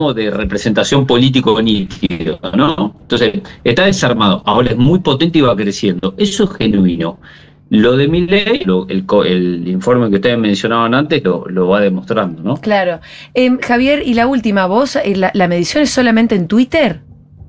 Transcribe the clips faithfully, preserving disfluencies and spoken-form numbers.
de representación político nítido, ¿no? Entonces, está desarmado, ahora es muy potente y va creciendo. Eso es genuino. Lo de Milei, lo, el, el informe que ustedes mencionaban antes, lo, lo va demostrando, ¿no? Claro. Eh, Javier, y la última, ¿vos, eh, la, la medición es solamente en Twitter?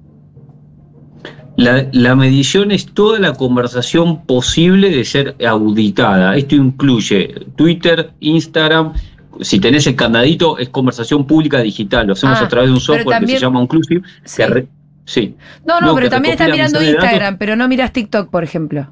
La, la medición es toda la conversación posible de ser auditada. Esto incluye Twitter, Instagram. Si tenés el candadito, es conversación pública digital. Lo hacemos ah, a través de un software también, que se llama Inclusive. Sí. Que re, sí. No, no, no pero también estás mirando Instagram, datos, pero no miras TikTok, por ejemplo.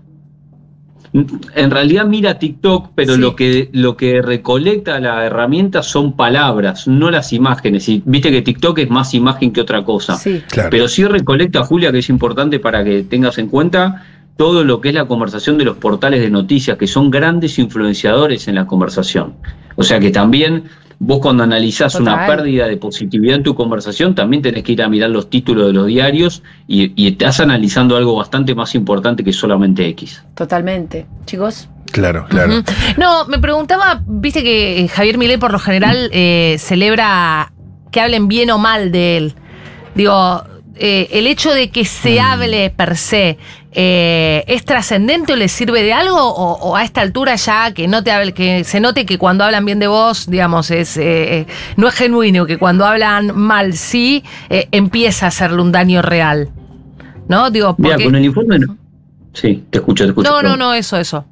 En realidad mira TikTok, pero sí. lo que lo que recolecta la herramienta son palabras, no las imágenes. Y viste que TikTok es más imagen que otra cosa. Sí. Claro. Pero sí recolecta, Julia, que es importante para que tengas en cuenta todo lo que es la conversación de los portales de noticias, que son grandes influenciadores en la conversación. O sea que también vos cuando analizás Total. una pérdida de positividad en tu conversación, también tenés que ir a mirar los títulos de los diarios y, y estás analizando algo bastante más importante que solamente X. Totalmente. Chicos. Claro, claro. Uh-huh. No, me preguntaba, viste que Javier Milei por lo general eh, celebra que hablen bien o mal de él. Digo, eh, el hecho de que se mm. hable per se, eh, ¿es trascendente o le sirve de algo? O, o a esta altura ya que no te hable, que se note que cuando hablan bien de vos, digamos, es eh, no es genuino, que cuando hablan mal sí, eh, empieza a hacerle un daño real. ¿No? Digo, porque... Mira, con el informe no. Sí, te escucho, te escucho. No, no, no, eso, eso.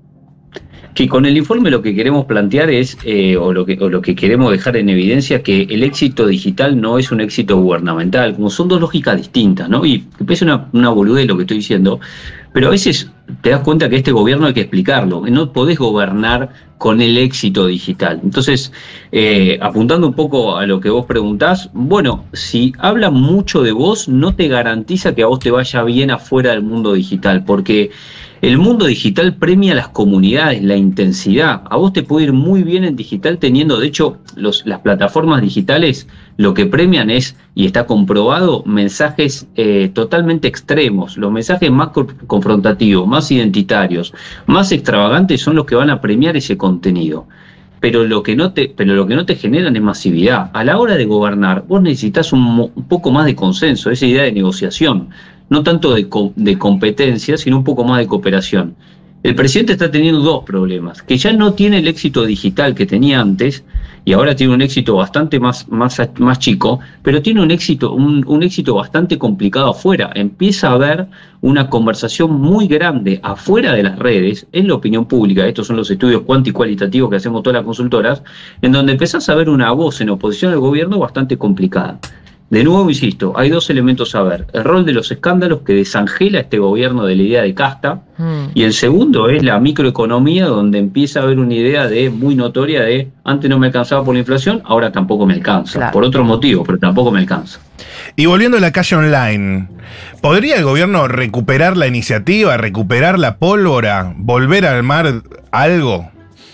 Que con el informe lo que queremos plantear es, eh, o, lo que, o lo que queremos dejar en evidencia, que el éxito digital no es un éxito gubernamental, como son dos lógicas distintas, ¿no? Y que parece una, una boludez lo que estoy diciendo, pero a veces te das cuenta que este gobierno hay que explicarlo, no podés gobernar con el éxito digital. Entonces, eh, apuntando un poco a lo que vos preguntás, bueno, si hablan mucho de vos, no te garantiza que a vos te vaya bien afuera del mundo digital, porque el mundo digital premia las comunidades, la intensidad. A vos te puede ir muy bien en digital teniendo, de hecho, los, las plataformas digitales lo que premian es, y está comprobado, mensajes eh, totalmente extremos. Los mensajes más co- confrontativos, más identitarios, más extravagantes son los que van a premiar ese contenido. Pero lo que no te, pero lo que no te generan es masividad. A la hora de gobernar, vos necesitas un, un poco más de consenso, esa idea de negociación. No tanto de, co- de competencia, sino un poco más de cooperación. El presidente está teniendo dos problemas, que ya no tiene el éxito digital que tenía antes, y ahora tiene un éxito bastante más, más, más chico, pero tiene un éxito, un, un éxito bastante complicado afuera. Empieza a haber una conversación muy grande afuera de las redes, en la opinión pública, estos son los estudios cuanti cualitativos que hacemos todas las consultoras, en donde empezás a ver una voz en oposición al gobierno bastante complicada. De nuevo, insisto, hay dos elementos a ver. El rol de los escándalos que desangela a este gobierno de la idea de casta, mm. y el segundo es la microeconomía, donde empieza a haber una idea de muy notoria de antes no me alcanzaba por la inflación, ahora tampoco me alcanza. Claro. Por otro motivo, pero tampoco me alcanza. Y volviendo a la calle online, ¿podría el gobierno recuperar la iniciativa, recuperar la pólvora, volver a armar algo?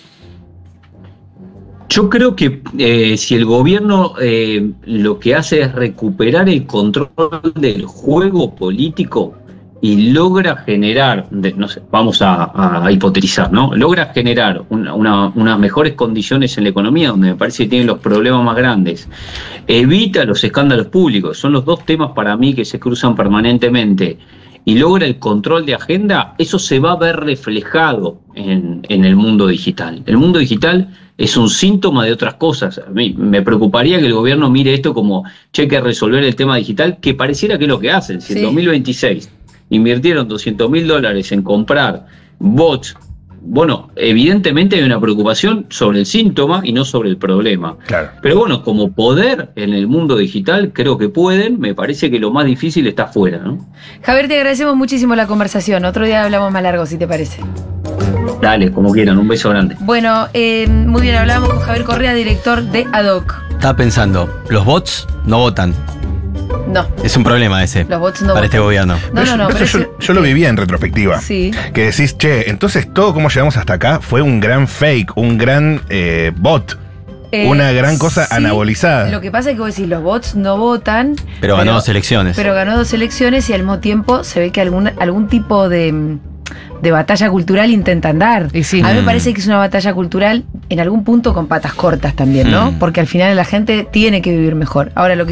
Yo creo que eh, si el gobierno eh, lo que hace es recuperar el control del juego político y logra generar, de, no sé, vamos a, a hipotetizar, ¿no? Logra generar una, una, unas mejores condiciones en la economía, donde me parece que tienen los problemas más grandes, evita los escándalos públicos, son los dos temas para mí que se cruzan permanentemente, y logra el control de agenda, eso se va a ver reflejado en, en el mundo digital. El mundo digital es un síntoma de otras cosas. A mí me preocuparía que el gobierno mire esto como cheque a resolver el tema digital, que pareciera que es lo que hacen. Si sí. En dos mil veintiséis invirtieron doscientos mil dólares en comprar bots, bueno, evidentemente hay una preocupación sobre el síntoma y no sobre el problema. Claro. Pero bueno, como poder en el mundo digital, creo que pueden. Me parece que lo más difícil está afuera, ¿no? Javier, te agradecemos muchísimo la conversación. Otro día hablamos más largo, si te parece. Dale, como quieran, un beso grande. Bueno, eh, muy bien, hablamos con Javier Correa, director de Adoc. Estaba pensando, los bots no votan. No. Es un problema ese. Los bots no para votan. este gobierno. No, no, no. Pero pero yo, yo lo vivía en retrospectiva. Sí. Que decís, che, entonces todo como llegamos hasta acá fue un gran fake, un gran eh, bot. Eh, una gran cosa sí, anabolizada. Lo que pasa es que vos decís, los bots no votan. Pero ganó pero, dos elecciones. Pero ganó dos elecciones y al mismo tiempo se ve que algún, algún tipo de de batalla cultural intentan dar. Y sí. A mí me Mm. parece que es una batalla cultural en algún punto con patas cortas también, ¿no? Mm. Porque al final la gente tiene que vivir mejor. Ahora, lo que